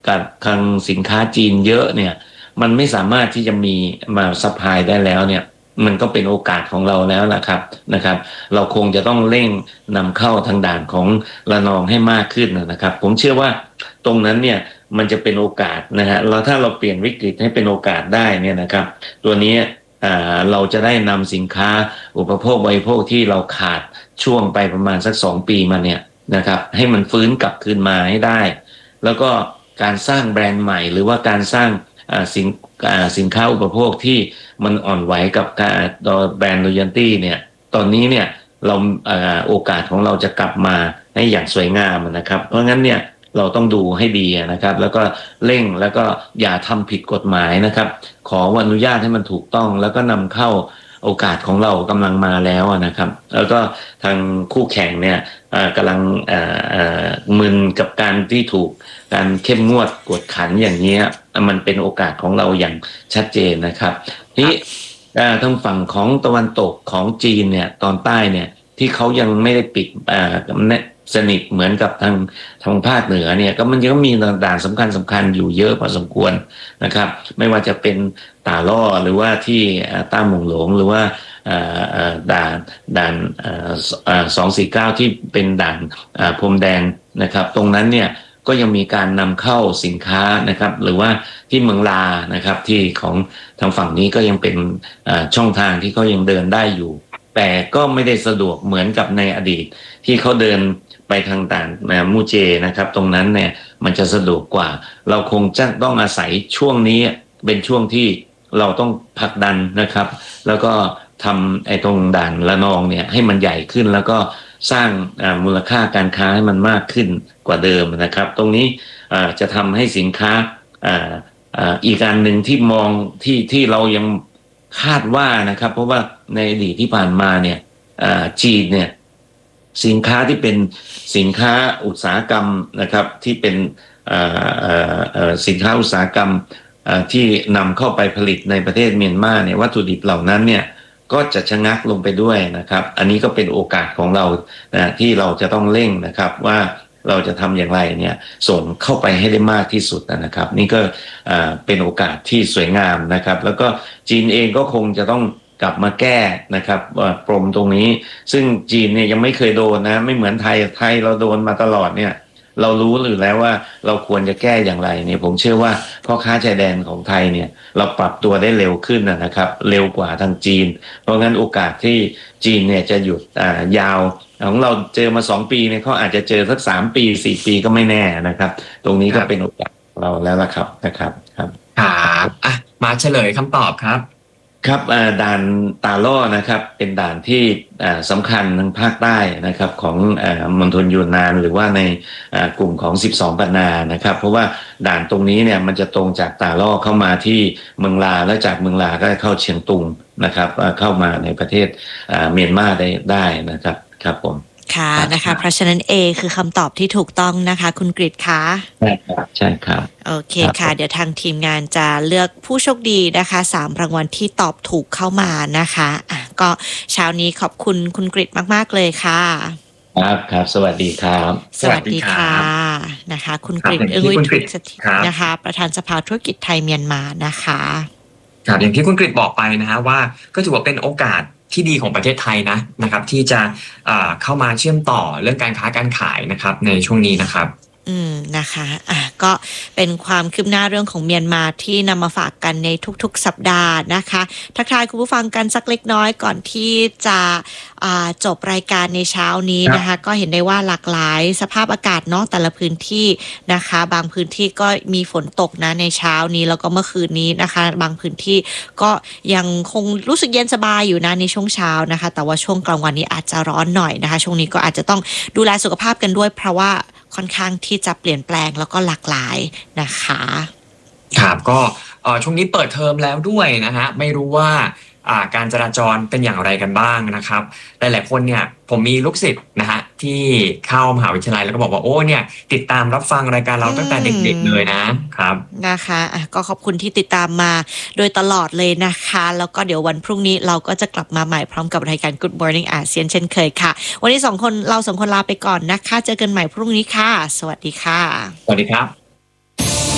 กับคลังสินค้าจีนเยอะเนี่ยมันไม่สามารถที่จะมีมาซัพพลายได้แล้วเนี่ยมันก็เป็นโอกาสของเราแล้วนะครับเราคงจะต้องเร่งนำเข้าทางด่านของระนองให้มากขึ้นนะครับผมเชื่อว่าตรงนั้นเนี่ยมันจะเป็นโอกาสนะฮะเราถ้าเราเปลี่ยนวิกฤตให้เป็นโอกาสได้เนี่ยนะครับตัวนี้เราจะได้นำสินค้าอุปโภคบริโภคที่เราขาดช่วงไปประมาณสัก2 ปีมาเนี่ยนะครับให้มันฟื้นกลับคืนมาให้ได้แล้วก็การสร้างแบรนด์ใหม่หรือว่าการสร้างสินสินค้าอุปโภคที่มันอ่อนไหวกับการแบรนด์โรยัลตี้เนี่ยตอนนี้เนี่ยเราโอกาสของเราจะกลับมาให้อย่างสวยงามนะครับเพราะงั้นเนี่ยเราต้องดูให้ดีนะครับแล้วก็เร่งแล้วก็อย่าทำผิดกฎหมายนะครับขออนุญาตให้มันถูกต้องแล้วก็นำเข้าโอกาสของเรากำลังมาแล้วนะครับแล้วก็ทางคู่แข่งเนี่ยกำลังมึนกับการที่ถูกการเข้มงวดกวดขันอย่างนี้มันเป็นโอกาสของเราอย่างชัดเจนนะครับที่ทางฝั่งของตะวันตกของจีนเนี่ยตอนใต้เนี่ยที่เขายังไม่ได้ปิดสนิทเหมือนกับทางภาคเหนือเนี่ยก็มันยังมีด่านสำคัญอยู่เยอะพอสมควรนะครับไม่ว่าจะเป็นตาล่อหรือว่าที่ต้าหมงหลงหรือว่าด่าน249ที่เป็นด่านพรมแดงนะครับตรงนั้นเนี่ยก็ยังมีการนำเข้าสินค้านะครับหรือว่าที่เมืองลานะครับที่ของทางฝั่งนี้ก็ยังเป็นช่องทางที่เขายังเดินได้อยู่แต่ก็ไม่ได้สะดวกเหมือนกับในอดีตที่เขาเดินไปทางด่านมูเจนะครับตรงนั้นเนี่ยมันจะสะดวกกว่าเราคงจะต้องอาศัยช่วงนี้เป็นช่วงที่เราต้องผลักดันนะครับแล้วก็ทำตรงด่านระนองเนี่ยให้มันใหญ่ขึ้นแล้วก็สร้างมูลค่าการค้าให้มันมากขึ้นกว่าเดิมนะครับตรงนี้จะทำให้สินค้าอีกอันหนึ่งที่มองที่เรายังคาดว่านะครับเพราะว่าในอดีตที่ผ่านมาเนี่ยจีนเนี่ยสินค้าที่เป็นสินค้าอุตสาหกรรมนะครับที่เป็นสินค้าอุตสาหกรรมที่นำเข้าไปผลิตในประเทศเมียนมาเนี่ยวัตถุดิบเหล่านั้นเนี่ยก็จะชะงักลงไปด้วยนะครับอันนี้ก็เป็นโอกาสของเราที่เราจะต้องเร่งนะครับว่าเราจะทำอย่างไรเนี่ยส่งเข้าไปให้ได้มากที่สุดนะครับนี่ก็เป็นโอกาสที่สวยงามนะครับแล้วก็จีนเองก็คงจะต้องกลับมาแก้นะครับปมตรงนี้ซึ่งจีนเนี่ยยังไม่เคยโดนนะไม่เหมือนไทยเราโดนมาตลอดเนี่ยเรารู้อยู่แล้วว่าเราควรจะแก้อย่างไรเนี่ยผมเชื่อว่าพ่อค้าชายแดนของไทยเนี่ยเราปรับตัวได้เร็วขึ้นนะครับเร็วกว่าทางจีนเพราะงั้นโอกาสที่จีนเนี่ยจะหยุดยาวของเราเจอมา2 ปีเนี่ยเขาอาจจะเจอสัก3 ปี4 ปีก็ไม่แน่นะครับตรงนี้ก็เป็นโอกาสของเราแล้วล่ะครับนะครับครับมาเฉลยคำตอบครับครับด่านตาล่อนะครับเป็นด่านที่สำคัญทางภาคใต้นะครับของมณฑลยูนนานหรือว่าในกลุ่มของ12ปันนานะครับเพราะว่าด่านตรงนี้เนี่ยมันจะตรงจากตาล่อเข้ามาที่เมืองลาแล้วจากเมืองลาก็เข้าเชียงตุงนะครับเข้ามาในประเทศเมียนมาได้นะครับครับผมค่ะนะคะเพราะฉะนั้น A คือคำตอบที่ถูกต้องนะคะคุณกฤษคะใช่ครับโอเคค่ะเดี๋ยวทางทีมงานจะเลือกผู้โชคดีนะคะ3 รางวัลที่ตอบถูกเข้ามานะคะก็เช้านี้ขอบคุณคุณกฤษมากๆเลยค่ะครับสวัสดีครับสวัสดีค่ะนะคะคุณกฤษวิทุกสถิตนะคะประธานสภาธุรกิจไทยเมียนมานะคะครับอย่างที่คุณกฤษบอกไปนะฮะว่าก็ถือว่าเป็นโอกาสที่ดีของประเทศไทยนะครับที่จะเข้ามาเชื่อมต่อเรื่องการค้าการขายนะครับในช่วงนี้นะครับนะคะก็เป็นความคืบหน้าเรื่องของเมียนมาที่นำมาฝากกันในทุกๆสัปดาห์นะคะทักทายคุณผู้ฟังกันสักเล็กน้อยก่อนที่จะจบรายการในเช้านี้นะคะก็เห็นได้ว่าหลากหลายสภาพอากาศเนาะแต่ละพื้นที่นะคะบางพื้นที่ก็มีฝนตกนะในเช้านี้แล้วก็เมื่อคืนนี้นะคะบางพื้นที่ก็ยังคงรู้สึกเย็นสบายอยู่นะในช่วงเช้านะคะแต่ว่าช่วงกลางวันนี้อาจจะร้อนหน่อยนะคะช่วงนี้ก็อาจจะต้องดูแลสุขภาพกันด้วยเพราะว่าค่อนข้างที่จะเปลี่ยนแปลงแล้วก็หลากหลายนะคะครับก็ช่วงนี้เปิดเทอมแล้วด้วยนะฮะไม่รู้ว่าการจราจรเป็นอย่างไรกันบ้างนะครับหลายๆคนเนี่ยผมมีลูกศิษย์นะฮะที่เข้ามหาวิทยาลัยแล้วก็บอกว่าโอ้เนี่ยติดตามรับฟังรายการเราตั้งแต่เด็กๆเลยนะครับนะคะก็ขอบคุณที่ติดตามมาโดยตลอดเลยนะคะแล้วก็เดี๋ยววันพรุ่งนี้เราก็จะกลับมาใหม่พร้อมกับรายการ Good Morning อาเซียนเช่นเคยค่ะวันนี้เรา2 คนลาไปก่อนนะคะเจอกันใหม่พรุ่งนี้ค่ะสวัสดีค่ะสวัสดีครับ